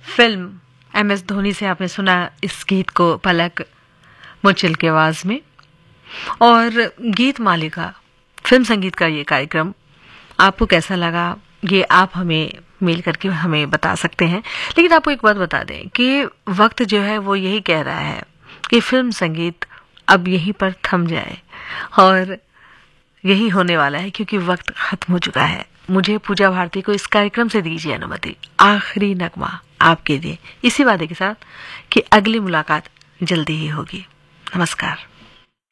Film MS Dhoni से आपने सुना इस गीत को पलक मुचल की आवाज में। और गीत मालिका फिल्म संगीत का ये कार्यक्रम आपको कैसा लगा ये आप हमें मेल करके हमें बता सकते हैं। लेकिन आपको एक बात बता दें कि वक्त जो है वो यही कह रहा है कि फिल्म संगीत अब यहीं पर थम जाए, और यही होने वाला है क्योंकि वक्त खत्म हो चुका है। मुझे पूजा भारती को इस कार्यक्रम से दीजिए अनुमति। आखिरी नगमा आपके लिए, इसी वादे के साथ कि अगली मुलाकात जल्दी ही होगी। नमस्कार।